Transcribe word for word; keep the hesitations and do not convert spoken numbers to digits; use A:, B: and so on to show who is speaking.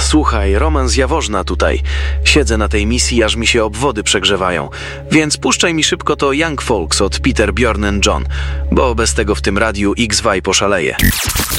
A: Słuchaj, romans Jaworzna tutaj. Siedzę na tej misji, aż mi się obwody przegrzewają. Więc puszczaj mi szybko to Young Folks od Peter, Bjorn and John, bo bez tego w tym radiu X-Vaj poszaleje.